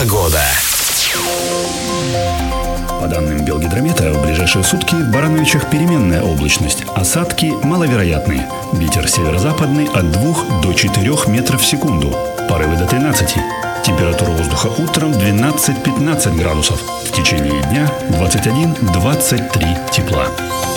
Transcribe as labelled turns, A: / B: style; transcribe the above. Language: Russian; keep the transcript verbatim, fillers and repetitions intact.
A: Погода.
B: По данным Белгидромета, в ближайшие сутки в Барановичах переменная облачность. Осадки маловероятны. Ветер северо-западный от двух до четырёх метров в секунду. Порывы до тринадцати. Температура воздуха утром двенадцать-пятнадцать градусов. В течение дня двадцать один - двадцать три тепла.